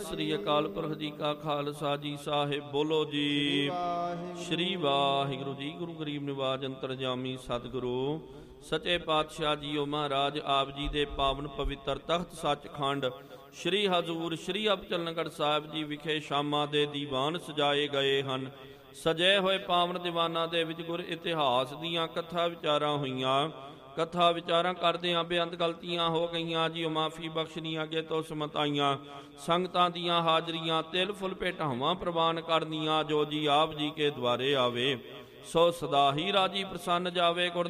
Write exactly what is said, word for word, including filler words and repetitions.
ਸ੍ਰੀ ਅਕਾਲ ਪੁਰਖ ਜੀ ਕਾ ਖਾਲਸਾ ਜੀ ਸਾਹਿਬ ਬੋਲੋ ਜੀ। ਸ੍ਰੀ ਵਾਹਿਗੁਰੂ ਜੀ। ਗੁਰੂ ਗਰੀਬ ਨਿਵਾਜ ਅੰਤਰਜਾਮੀ ਸਤਿਗੁਰੂ ਸੱਚੇ ਪਾਤਸ਼ਾਹ ਜੀਓ ਮਹਾਰਾਜ ਆਪ ਜੀ ਦੇ ਪਾਵਨ ਪਵਿੱਤਰ ਤਖਤ ਸੱਚਖੰਡ ਸ਼੍ਰੀ ਹਜ਼ੂਰ ਸ਼੍ਰੀ ਅਬਚਲਨਗੜ੍ਹ ਸਾਹਿਬ ਜੀ ਵਿਖੇ ਸ਼ਾਮਾਂ ਦੇ ਦੀਵਾਨ ਸਜਾਏ ਗਏ ਹਨ। ਸਜੇ ਹੋਏ ਪਾਵਨ ਦੀਵਾਨਾਂ ਦੇ ਵਿੱਚ ਗੁਰ ਇਤਿਹਾਸ ਦੀਆਂ ਕਥਾ ਵਿਚਾਰਾਂ ਹੋਈਆਂ। ਕਥਾ ਵਿਚਾਰਾਂ ਕਰਦਿਆਂ ਬੇਅੰਤ ਗਲਤੀਆਂ ਹੋ ਗਈਆਂ ਜੀ, ਮਾਫੀ ਬਖਸ਼ਣੀ ਅੱਗੇ ਤੋਂ ਸਮਤਾਈਆਂ। ਸੰਗਤਾਂ ਦੀਆਂ ਹਾਜ਼ਰੀਆਂ ਤਿਲ ਫੁੱਲ ਭੇਟਾਵਾਂ ਪ੍ਰਵਾਨ ਕਰਨੀਆਂ। ਜੋ ਜੀ ਆਪ ਜੀ ਕੇ ਦੁਆਰੇ ਆਵੇ ਸੋ ਸਦਾ ਹੀ ਰਾਜੀ ਪ੍ਰਸੰਨ ਜਾਵੇ। ਗੁਰ